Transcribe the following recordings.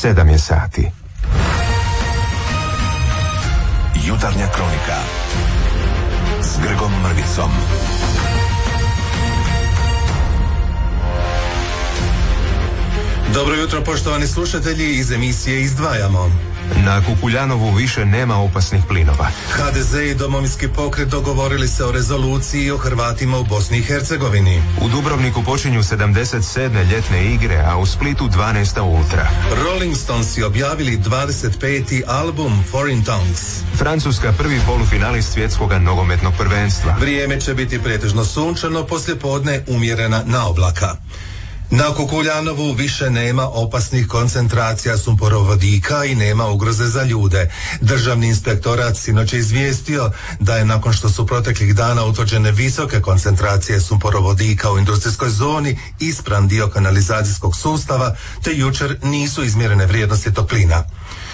7 je sati. Jutarnja kronika s Grgom Mrvicom. Dobro jutro, poštovani slušatelji, iz emisije Izdvajamo. Na Kukuljanovu više nema opasnih plinova. HDZ i Domovinski pokret dogovorili se o rezoluciji o Hrvatima u Bosni i Hercegovini. U Dubrovniku počinju 77. ljetne igre, a u Splitu 12. ultra. Rolling Stonesi objavili 25. album Foreign Tongues. Francuska prvi polufinalist svjetskog nogometnog prvenstva. Vrijeme će biti pretežno sunčano, poslijepodne umjerena naoblaka. Na Kukuljanovu više nema opasnih koncentracija sumporovodika i nema ugroze za ljude. Državni inspektorat sinoć je izvijestio da je nakon što su proteklih dana utvrđene visoke koncentracije sumporovodika u industrijskoj zoni ispran dio kanalizacijskog sustava, te jučer nisu izmjerene vrijednosti toplina.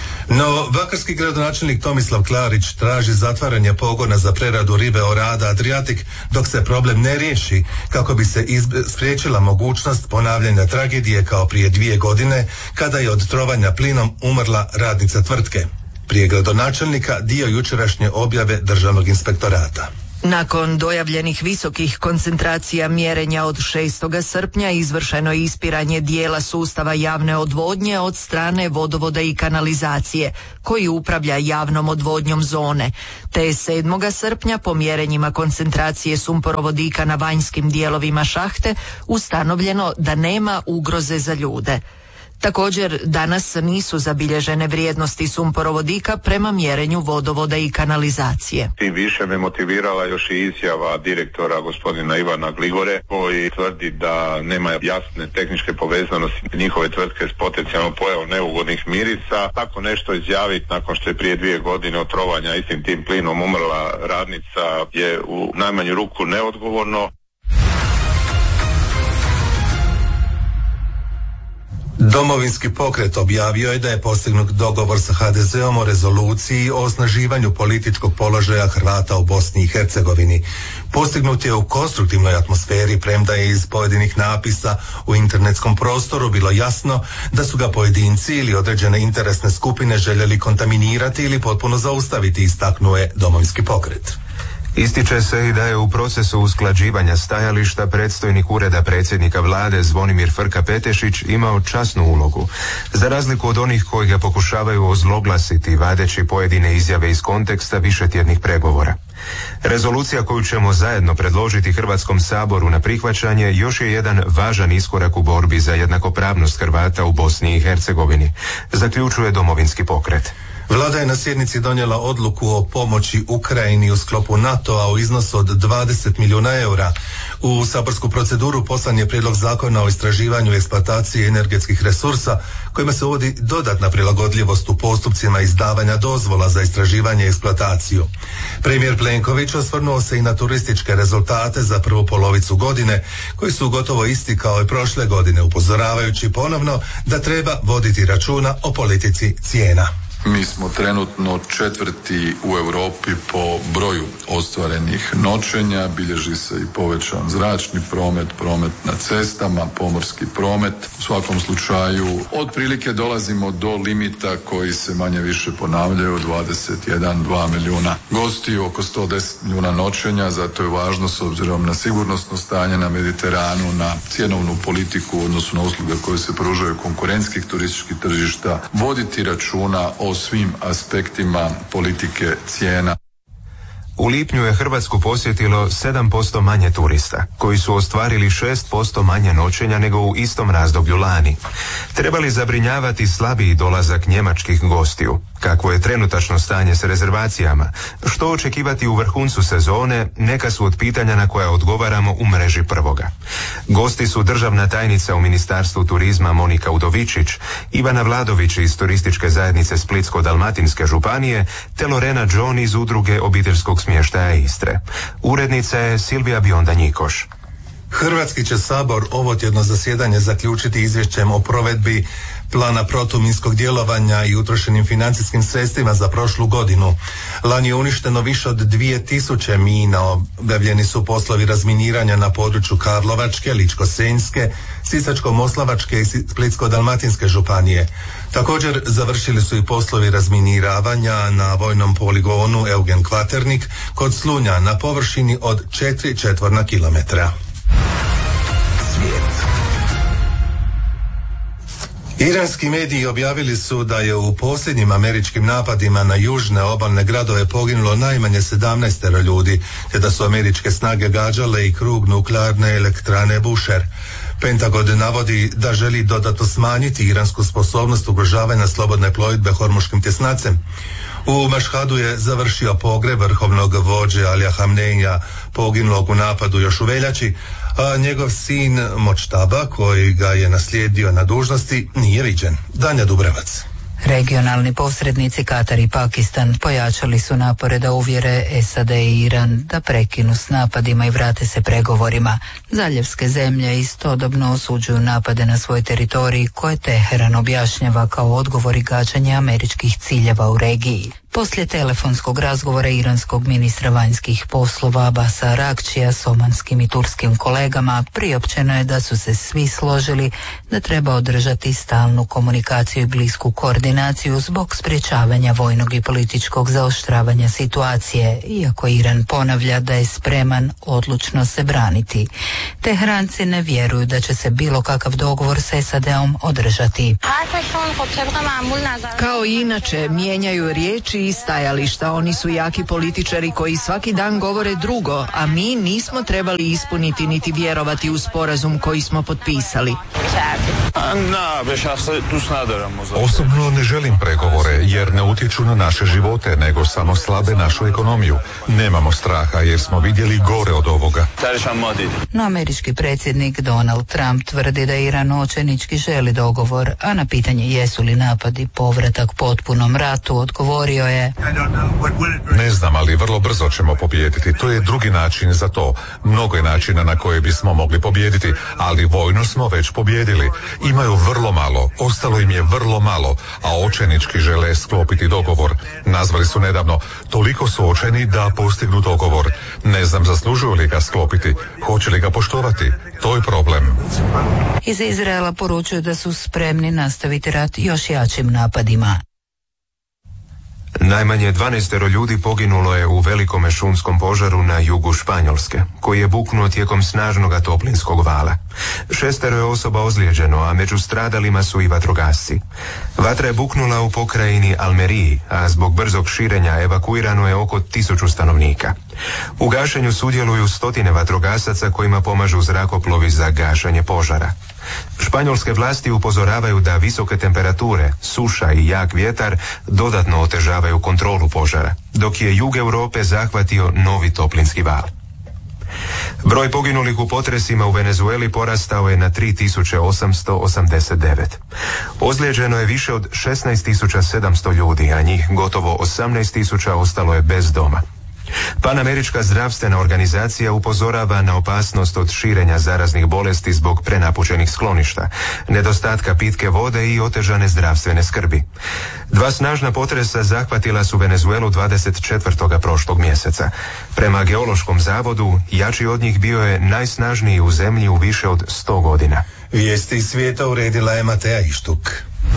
No, vakarski gradonačelnik Tomislav Klarić traži zatvaranje pogona za preradu ribe Orada Adriatic dok se problem ne riješi, kako bi se spriječila mogućnost ponavljanja tragedije kao prije 2 godine kada je od trovanja plinom umrla radnica tvrtke. Prije gradonačelnika dio jučerašnje objave Državnog inspektorata. Nakon dojavljenih visokih koncentracija mjerenja od 6. srpnja izvršeno je ispiranje dijela sustava javne odvodnje od strane vodovoda i kanalizacije, koji upravlja javnom odvodnjom zone, te je 7. srpnja po mjerenjima koncentracije sumporovodika na vanjskim dijelovima šahte ustanovljeno da nema ugroze za ljude. Također, danas nisu zabilježene vrijednosti sumporovodika prema mjerenju vodovoda i kanalizacije. Tim više me motivirala još i izjava direktora gospodina Ivana Gligore, koji tvrdi da nema jasne tehničke povezanosti njihove tvrtke s potencijalnom pojavom neugodnih mirisa. Tako nešto izjaviti nakon što je prije 2 godine od trovanja istim tim plinom umrla radnica je u najmanju ruku neodgovorno. Domovinski pokret objavio je da je postignut dogovor sa HDZ-om o rezoluciji o osnaživanju političkog položaja Hrvata u Bosni i Hercegovini. Postignut je u konstruktivnoj atmosferi, premda je iz pojedinih napisa u internetskom prostoru bilo jasno da su ga pojedinci ili određene interesne skupine željeli kontaminirati ili potpuno zaustaviti, istaknuo je Domovinski pokret. Ističe se i da je u procesu usklađivanja stajališta predstojnik ureda predsjednika vlade Zvonimir Frka-Petešić imao časnu ulogu, za razliku od onih koji ga pokušavaju ozloglasiti vadeći pojedine izjave iz konteksta višetjednih pregovora. Rezolucija koju ćemo zajedno predložiti Hrvatskom saboru na prihvaćanje još je jedan važan iskorak u borbi za jednakopravnost Hrvata u Bosni i Hercegovini, zaključuje Domovinski pokret. Vlada je na sjednici donijela odluku o pomoći Ukrajini u sklopu NATO-a u iznosu od 20 milijuna eura. U saborsku proceduru poslan je prijedlog zakona o istraživanju i eksploataciji energetskih resursa, kojima se uvodi dodatna prilagodljivost u postupcima izdavanja dozvola za istraživanje i eksploataciju. Premijer Plenković osvrnuo se i na turističke rezultate za prvu polovicu godine, koji su gotovo isti kao i prošle godine, upozoravajući ponovno da treba voditi računa o politici cijena. Mi smo trenutno 4. u Europi po broju ostvarenih noćenja, bilježi se i povećan zračni promet, promet na cestama, pomorski promet. U svakom slučaju otprilike dolazimo do limita koji se manje više ponavljaju, 21-2 milijuna gostiju, oko 110 milijuna noćenja, zato je važno s obzirom na sigurnosno stanje na Mediteranu, na cjenovnu politiku u odnosu na usluge koje se pružaju konkurentskih turističkih tržišta, voditi računa o svim aspektima politike cijena. U lipnju je Hrvatsku posjetilo 7% manje turista, koji su ostvarili 6% manje noćenja nego u istom razdoblju lani. Treba li zabrinjavati slabiji dolazak njemačkih gostiju? Kakvo je trenutačno stanje s rezervacijama? Što očekivati u vrhuncu sezone? Neka su od pitanja na koja odgovaramo u mreži Prvoga. Gosti su državna tajnica u Ministarstvu turizma Monika Udovičić, Ivana Vladović iz Turističke zajednice Splitsko-dalmatinske županije, te Lorena John iz Udruge obiteljskog smještaja Istre. Urednica je Silvija Bionda Njikoš. Hrvatski će Sabor ovo tjedno zasjedanje zaključiti izvješćem o provedbi plana protuminskog djelovanja i utrošenim financijskim sredstvima za prošlu godinu. Lani je uništeno više od 2000 mina, objavljeni su poslovi razminiranja na području Karlovačke, Ličko-senjske, Sisačko-moslavačke i Splitsko-dalmatinske županije. Također završili su i poslovi razminiravanja na vojnom poligonu Eugen Kvaternik kod Slunja na površini od 4 četvorna kilometra. Iranski mediji objavili su da je u posljednjim američkim napadima na južne obalne gradove poginulo najmanje 17 ljudi, te da su američke snage gađale i krug nuklearne elektrane Bushehr. Pentagon navodi da želi dodatno smanjiti iransku sposobnost ugrožavanja slobodne plovidbe Hormuškim tjesnacem. U Mašhadu je završio pogreb vrhovnog vođe Alija Hamneija, poginulog u napadu još u veljači, a njegov sin Močtaba, koji ga je naslijedio na dužnosti, nije viđen. Danja Dubrevac. Regionalni posrednici Katar i Pakistan pojačali su napore da uvjere SAD i Iran da prekinu s napadima i vrate se pregovorima. Zaljevske zemlje istodobno osuđuju napade na svoj teritorij koje Teheran objašnjava kao odgovor i gađanje američkih ciljeva u regiji. Poslije telefonskog razgovora iranskog ministra vanjskih poslova Abasa Arakčija s omanskim i turskim kolegama priopćeno je da su se svi složili da treba održati stalnu komunikaciju i blisku koordinaciju zbog sprječavanja vojnog i političkog zaoštravanja situacije, iako Iran ponavlja da je spreman odlučno se braniti. Teheranci ne vjeruju da će se bilo kakav dogovor s SAD-om održati. Kao i inače, mijenjaju riječi i stajališta. Oni su jaki političari koji svaki dan govore drugo, a mi nismo trebali ispuniti niti vjerovati u sporazum koji smo potpisali. Osobno ne želim pregovore jer ne utječu na naše živote, nego samo slabe našu ekonomiju. Nemamo straha jer smo vidjeli gore od ovoga. No američki predsjednik Donald Trump tvrdi da Iran očajnički želi dogovor, a na pitanje jesu li napadi povratak potpunom ratu odgovorio je: Ne znam, ali vrlo brzo ćemo pobijediti. To je drugi način za to. Mnogo je načina na koje bismo mogli pobijediti, ali vojno smo već pobijedili. Imaju vrlo malo, ostalo im je vrlo malo, a očajnički žele sklopiti dogovor. Nazvali su nedavno, toliko su očajni da postignu dogovor. Ne znam zaslužuju li ga sklopiti, hoće li ga poštovati. To je problem. Iz Izraela poručuju da su spremni nastaviti rat još jačim napadima. Najmanje 12 ljudi poginulo je u velikome šumskom požaru na jugu Španjolske, koji je buknuo tijekom snažnog toplinskog vala. 6 je osoba ozlijeđeno, a među stradalima su i vatrogasci. Vatra je buknula u pokrajini Almeriji, a zbog brzog širenja evakuirano je oko 1000 stanovnika. U gašenju sudjeluju stotine vatrogasaca kojima pomažu zrakoplovi za gašenje požara. Španjolske vlasti upozoravaju da visoke temperature, suša i jak vjetar dodatno otežavaju kontrolu požara, dok je jug Europe zahvatio novi toplinski val. Broj poginulih u potresima u Venezueli porastao je na 3889. Ozlijeđeno je više od 16700 ljudi, a njih gotovo 18000 ostalo je bez doma. Panamerička zdravstvena organizacija upozorava na opasnost od širenja zaraznih bolesti zbog prenapučenih skloništa, nedostatka pitke vode i otežane zdravstvene skrbi. 2 snažna potresa zahvatila su Venezuelu 24. prošlog mjeseca. Prema Geološkom zavodu, jači od njih bio je najsnažniji u zemlji u više od 100 godina. Vijesti iz svijeta uredila je Mateja Ištuk.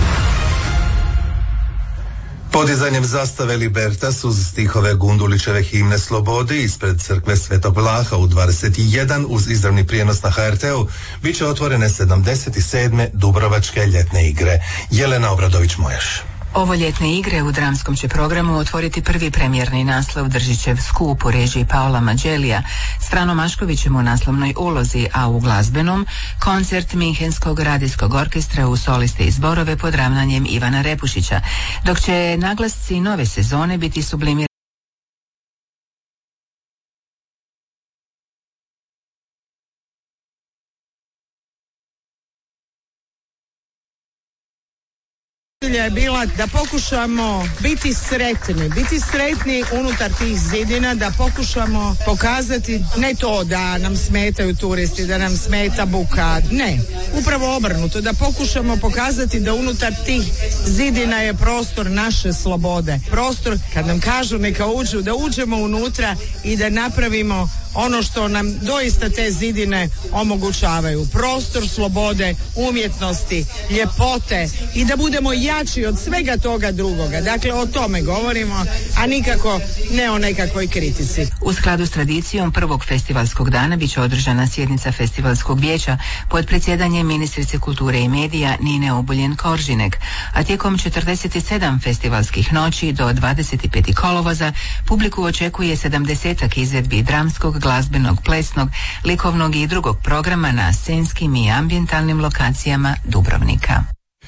Podizanjem zastave Libertas uz stihove Gundulićeve himne Slobodi ispred crkve Svetog Vlaha u 21 uz izravni prijenos na HRT-u bit će otvorene 77. Dubrovačke ljetne igre. Jelena Obradović-Mojaš. Ovo ljetne igre u dramskom će programu otvoriti prvi premijerni naslov Držićev skup u režiji Paola Mađelija s Franom Maškovićem u naslovnoj ulozi, a u glazbenom koncert Minhenskog radijskog orkestra u soliste i zborove pod ravnanjem Ivana Repušića, dok će naglasci nove sezone biti sublimirani je bila da pokušamo biti sretni unutar tih zidina, da pokušamo pokazati ne to da nam smetaju turisti, da nam smeta buka, ne, upravo obrnuto, da pokušamo pokazati da unutar tih zidina je prostor naše slobode, prostor kad nam kažu neka uđu, da uđemo unutra i da napravimo ono što nam doista te zidine omogućavaju. Prostor slobode, umjetnosti, ljepote i da budemo jači od svega toga drugoga. Dakle, o tome govorimo, a nikako ne o nekakvoj kritici. U skladu s tradicijom prvog festivalskog dana bit će održana sjednica festivalskog vijeća pod predsjedanjem ministrice kulture i medija Nine Obuljen-Koržinek, a tijekom 47 festivalskih noći do 25. kolovoza publiku očekuje 70-ak izvedbi dramskog, glazbenog, plesnog, likovnog i drugog programa na scenskim i ambijentalnim lokacijama Dubrovnika.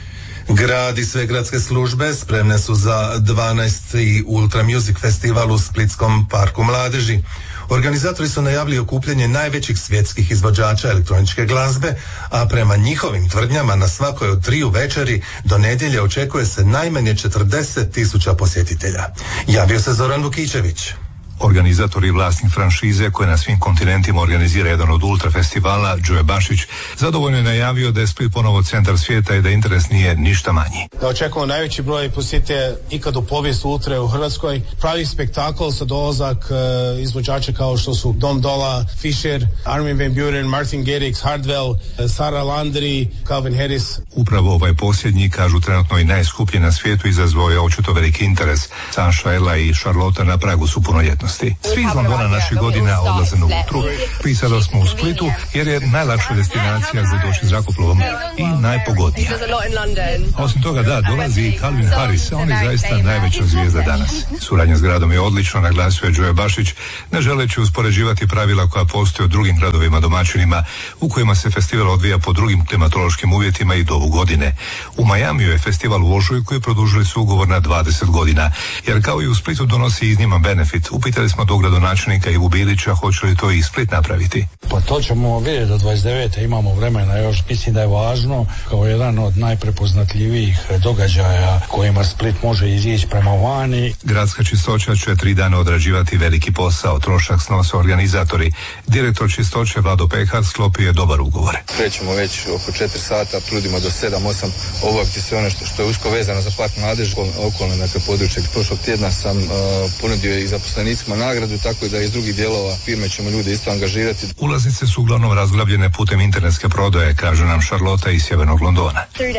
Grad i sve gradske službe spremne su za 12. Ultra Music Festival u Splitskom parku mladeži. Organizatori su najavili okupljanje najvećih svjetskih izvođača elektroničke glazbe, a prema njihovim tvrdnjama na svakoj od 3 večeri do nedjelje očekuje se najmanje 40.000 posjetitelja. Javio se Zoran Vukičević. Organizator i vlasnik franšize koji na svim kontinentima organizira jedan od ultra festivala, Đuje Bašić, zadovoljno je najavio da je Split ponovo centar svijeta i da interes nije ništa manji. Da očekujemo najveći broj posjetitelja ikad u povijesti ultre u Hrvatskoj. Pravi spektakl sa dolazak izvođača kao što su Dom Dola, Fisher, Armin van Buuren, Martin Garrix, Hardwell, Sarah Landry, Calvin Harris. Upravo ovaj posljednji, kažu, trenutno i najskuplji na svijetu, izazvao je očito veliki interes. Sanša, Ella i Charlotte na pragu su punoljetnosti. Svi iz Londona naših godina odlaze na Ultru. Mi sada smo u Splitu jer je najlakša destinacija za doći zrakoplovom i najpogodnija. Osim toga, da, dolazi i Calvin Harris, a on je zaista najveća zvijezda danas. Suradnja s gradom je odlično, naglasio je Đuje Bašić, ne želeći uspoređivati pravila koja postoje u drugim gradovima domaćinima u kojima se festival odvija po drugim klimatološkim uvjetima i dobu godine. U Majamiju je festival u ožujku i produžili su ugovor na 20 godina, jer kao i u Splitu donosi izniman benefit. Upitali smo do gradonačelnika Ivu Bilića hoće li to i Split napraviti. Pa to ćemo vidjeti do 29. imamo vremena još. Mislim da je važno kao jedan od najprepoznatljivijih događaja kojima Split može izići prema vani. Gradska čistoća će 3 dana odrađivati veliki posao. Trošak snose organizatori. Direktor čistoće Vlado Pehar sklopio je dobar ugovor. Krećemo već oko 4 sata, trudimo do 7-8 obaviti sve ono što je usko vezano za park mladeži, okolne područje. Prošlog tjedna sam ponudio i zaposlenicima nagradu, tako da iz drugih dijelova firme ćemo ljudi isto angažirati. Ulaznice su uglavnom razglabljene putem internetske prodaje, kaže nam Charlotte iz sjevernog Londona.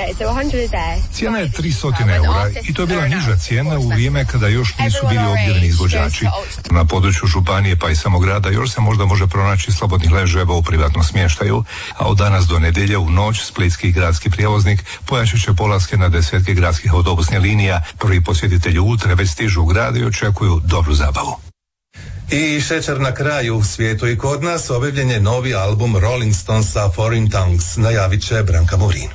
Cijena je 300 eura i to je bila niža cijena u vrijeme kada još nisu bili objavljeni izvođači. Na području županije pa i samog grada još se možda može pronaći slobodnih ležajeva u privatnom smještaju, a od danas do nedjelje u noć splitski gradski prijevoznik pojačat će polaske na 10 gradskih autobusnih linija. Prvi posjetitelji Ultre već stižu u grad i očekuju dobru zabavu. I šećer na kraju, u svijetu i kod nas objavljen je novi album Rolling Stonesa Foreign Tongues, najavit će Branka Morin.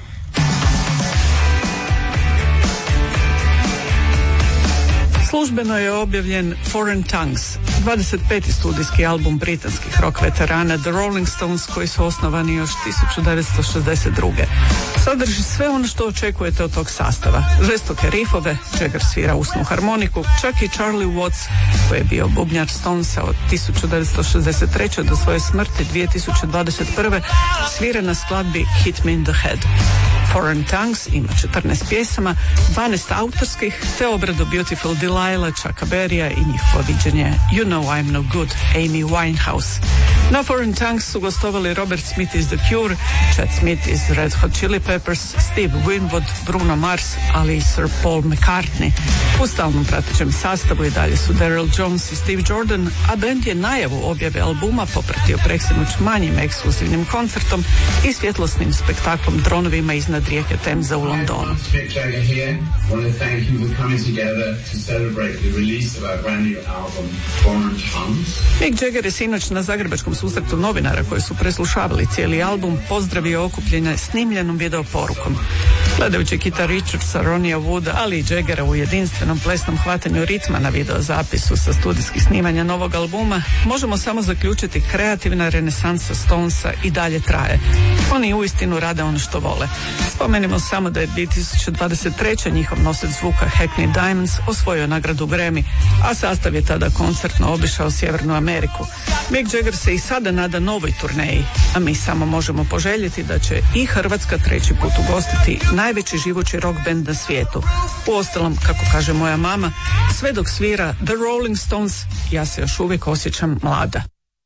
Službeno je objavljen Foreign Tongues, 25. studijski album britanskih rock veterana The Rolling Stones, koji su osnovani još 1962. Sadrži sve ono što očekujete od tog sastava. Žestoke rifove, Jagger svira usnu harmoniku, čak i Charlie Watts, koji je bio bubnjar Stonesa od 1963. do svoje smrti 2021. svira na skladbi Hit Me in the Head. Foreign Tongues ima 14 pjesama, 12 autorskih, te obradu Beautiful Delilah, Chucka Berrya i njihovo viđenje You Know I'm No Good, Amy Winehouse. Na Foreign Tongues su gostovali Robert Smith iz The Cure, Chad Smith iz Red Hot Chili Peppers, Steve Winwood, Bruno Mars, ali i Sir Paul McCartney. U stalnom pratećem sastavu i dalje su Daryl Jones i Steve Jordan, a band je najavu objave albuma popratio preksinoć manjim ekskluzivnim koncertom i svjetlosnim spektaklom dronovima iznad rijeke Temza u Londonu. Mick Jagger je sinoć na zagrebačkom susretu novinara koji su preslušavali cijeli album pozdravio okupljene snimljenom video porukom. Gledajući Kita Richardsa, Ronija Wooda, ali i Jaggera u jedinstvenom plesnom hvatanju ritma na videozapisu sa studijskih snimanja novog albuma, možemo samo zaključiti kreativna renesansa Stonesa i dalje traje. Oni uistinu rade ono što vole. Spomenimo samo da je 2023. njihov nosač zvuka Hackney Diamonds osvojio nagradu Grammy, a sastav je tada koncertno obišao Sjevernu Ameriku. Mick Jagger se i sada nada novoj turneji, a mi samo možemo poželjeti da će i Hrvatska treći put ugostiti najveći živući rock band na svijetu. Uostalom, kako kaže moja mama, sve dok svira The Rolling Stones, ja se još uvijek osjećam mlada.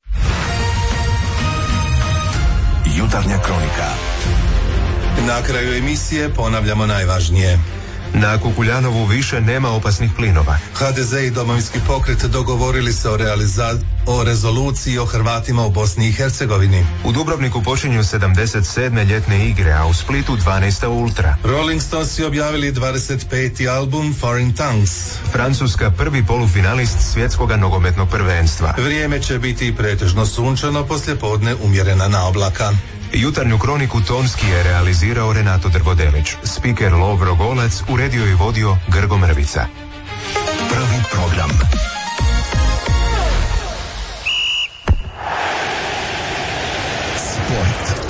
Jutarnja kronika. Na kraju emisije ponavljamo najvažnije. Na Kukuljanovu više nema opasnih plinova. HDZ i Domovinski pokret dogovorili se o rezoluciji o Hrvatima u Bosni i Hercegovini. U Dubrovniku počinju 77. ljetne igre, a u Splitu 12. ultra. Rolling Stonesi objavili 25. album Foreign Tongues. Francuska prvi polufinalist svjetskog nogometnog prvenstva. Vrijeme će biti pretežno sunčano, poslijepodne umjerena naoblaka. Jutarnju kroniku tonski je realizirao Renato Drvodelić. Spiker Lovro Golac uredio i vodio Grgo Mrvica. Prvi program. Sport.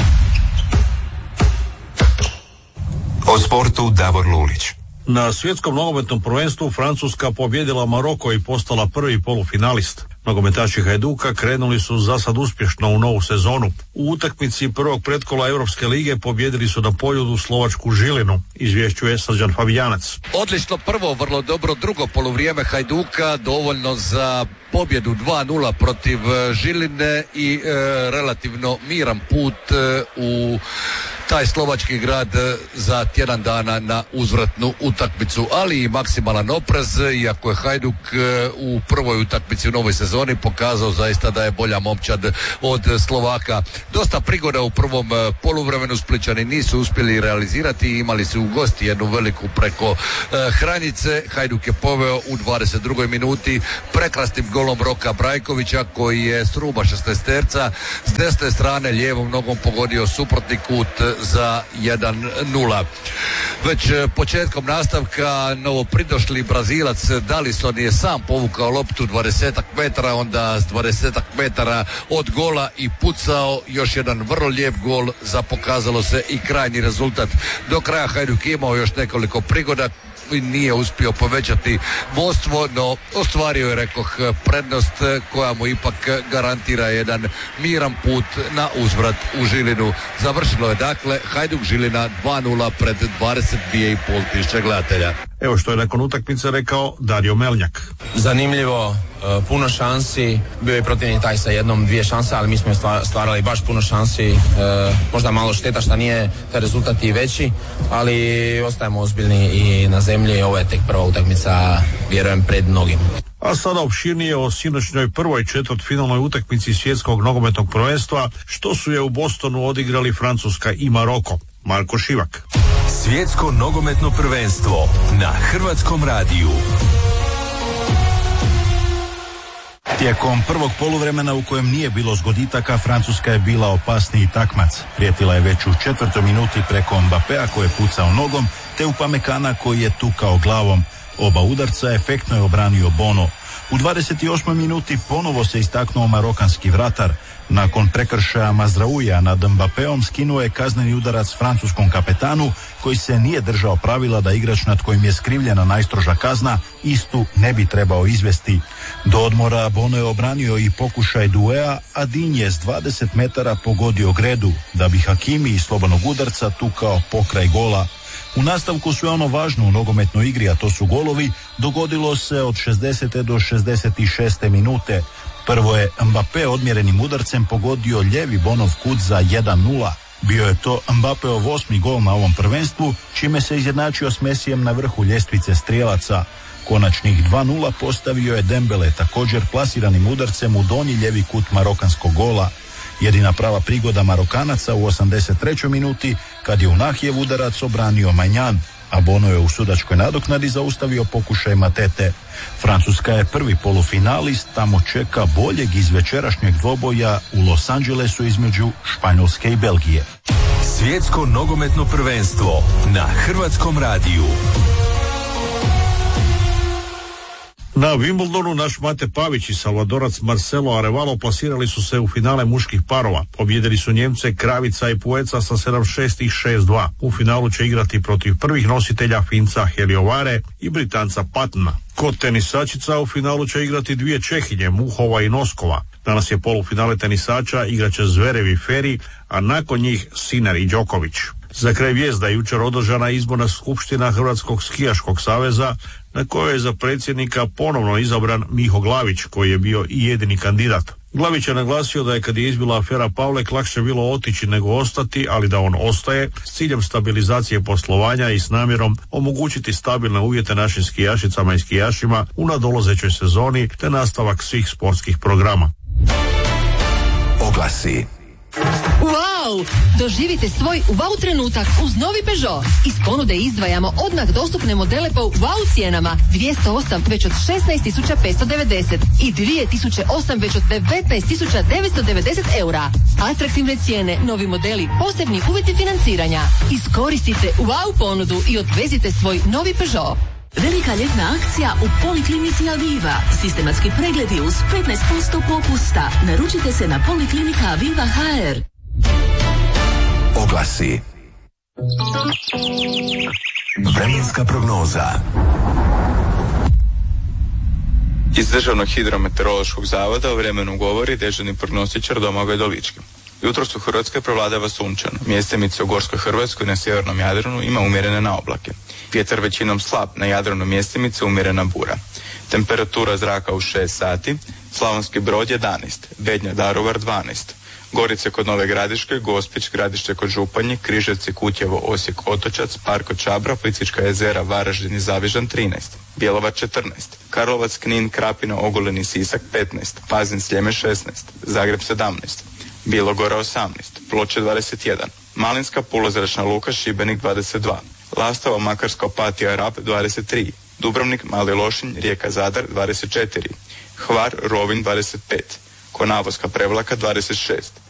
O sportu Davor Lulić. Na svjetskom nogometnom prvenstvu Francuska pobjedila Maroko i postala prvi polufinalist. Nogometaši Hajduka krenuli su zasad uspješno u novu sezonu. U utakmici prvog pretkola Europske lige pobjedili su na Poljudu slovačku Žilinu, izvješćuje Srđan Fabijanac. Odlično prvo, vrlo dobro drugo poluvrijeme Hajduka, dovoljno za pobjedu 2-0 protiv Žiline i relativno miran put u taj slovački grad za tjedan dana na uzvratnu utakmicu, ali i maksimalan oprez, iako je Hajduk u prvoj utakmici u novoj sezoni pokazao zaista da je bolja momčad od Slovaka. Dosta prigoda u prvom poluvremenu, Splićani nisu uspjeli realizirati i imali su u gosti jednu veliku preko Hranjice. Hajduk je poveo u 22. minuti prekrasnim golom Roka Brajkovića, koji je s ruba 16-terca s desne strane lijevom nogom pogodio suprotni kut za 1-0. Već početkom nastavka novopridošli Brazilac Dallison je sam povukao loptu 20 metara, onda s 20 metara od gola i pucao još jedan vrlo lijep gol za pokazalo se i krajnji rezultat. Do kraja Hajduk imao još nekoliko prigoda, nije uspio povećati vodstvo, no ostvario je, rekoh, prednost koja mu ipak garantira jedan miran put na uzvrat u Žilinu. Završilo je dakle Hajduk Žilina 2-0 pred 22.500 gledatelja. Evo što je nakon utakmice rekao Dario Melnjak. Zanimljivo, puno šansi, bio je protivnik taj sa dvije šanse, ali mi smo stvarali baš puno šansi, možda malo šteta što nije taj rezultat i veći, ali ostajemo ozbiljni i na zemlji. Ovo je tek prva utakmica, vjerujem, pred mnogim. A sada opširnije o sinoćnoj prvoj četvrtfinalnoj utakmici svjetskog nogometnog prvenstva, što su je u Bostonu odigrali Francuska i Maroko. Marko Šivak. Svjetsko nogometno prvenstvo na Hrvatskom radiju. Tijekom prvog poluvremena u kojem nije bilo zgoditaka, Francuska je bila opasniji takmac. Prijetila je već u 4. minuti preko Mbappea koji je pucao nogom, te Upamecana koji je tukao glavom. Oba udarca efektno je obranio Bono. U 28. minuti ponovo se istaknuo marokanski vratar. Nakon prekršaja Mazraouija nad Mbapeom skinuo je kazneni udarac francuskom kapetanu, koji se nije držao pravila da igrač nad kojim je skrivljena najstroža kazna istu ne bi trebao izvesti. Do odmora Bono je obranio i pokušaj duea, a Dinje je s 20 metara pogodio gredu, da bi Hakimi iz slobodnog udarca tukao pokraj gola. U nastavku sve ono važno u nogometnoj igri, a to su golovi, dogodilo se od 60. do 66. minute. Prvo je Mbappé odmjerenim udarcem pogodio lijevi Bonov kut za 1-0. Bio je to Mbappeov 8. gol na ovom prvenstvu, čime se izjednačio s Mesijem na vrhu ljestvice strijelaca. Konačnih 2-0 postavio je Dembele, također plasiranim udarcem u donji lijevi kut marokanskog gola. Jedina prava prigoda Marokanaca u 83. minuti, kad je Unahijev udarac obranio Maignan, a Bono je u sudačkoj nadoknadi zaustavio pokušaj Matete. Francuska je prvi polufinalist, tamo čeka boljeg iz večerašnjeg dvoboja u Los Angelesu između Španjolske i Belgije. Svjetsko nogometno prvenstvo na Hrvatskom radiju. Na Wimbledonu naš Mate Pavić i Salvadorac Marcelo Arevalo plasirali su se u finale muških parova. Pobjedili su Njemce Kravica i Pueca sa 7-6 i 6-2. U finalu će igrati protiv prvih nositelja Finca Heliovare i Britanca Pattona. Kod tenisačica u finalu će igrati dvije Čehinje, Muhova i Noskova. Danas je polufinale tenisača, igraće Zverev i Feri, a nakon njih Sinner i Đoković. Za kraj vijest da je jučer održana izborna skupština Hrvatskog skijaškog saveza, na kojoj je za predsjednika ponovno izabran Miho Glavić, koji je bio i jedini kandidat. Glavić je naglasio da je kad je izbila afera Pavlek lakše bilo otići nego ostati, ali da on ostaje s ciljem stabilizacije poslovanja i s namjerom omogućiti stabilne uvjete našim skijašicama i skijašima u nadolazećoj sezoni te nastavak svih sportskih programa. Oglasi. Wow! Doživite svoj wow trenutak uz novi Peugeot. Iz ponude izdvajamo odmah dostupne modele po wow cijenama. 208 već od 16.590 i 2008 već od 19.990 eura. Atraktivne cijene, novi modeli, posebni uvjeti financiranja. Iskoristite wow ponudu i odvezite svoj novi Peugeot. Velika ljetna akcija u Poliklinici Aviva. Sistematski pregledi uz 15% popusta. Naručite se na Poliklinika Aviva HR. Oglasi. Vremenska prognoza. Iz Državnog hidrometeorološkog zavoda o vremenu govori dežurni prognostičar Domagoj Dolički. Jutros u Hrvatskoj prevladava sunčano. Mjestimice u Gorskoj Hrvatskoj i na sjevernom Jadranu ima umjerene naoblake. Vjetar većinom slab, na Jadranu mjestimice umjerena bura. Temperatura zraka u 6 sati, Slavonski Brod 11, Bednja Daruvar 12, Gorice kod Nove Gradiške, Gospić, Gradište kod Županji, Križevci, Kutjevo, Osijek, Otočac, Parko Čabra, Plitvička jezera, Varaždin i Zavižan 13, Bjelovar 14, Karlovac, Knin, Krapina, Ogulin i Sisak 15, Pazin, Sljeme 16, Zagreb 17, Bilogora 18, Ploče 21, Malinska, Pulozračna luka, Šibenik 22, Lastova, Makarska, Opatija, Rab 23, Dubrovnik, Mali Lošinj, Rijeka, Zadar 24, Hvar, Rovinj 25, Konavoska, Prevlaka 26,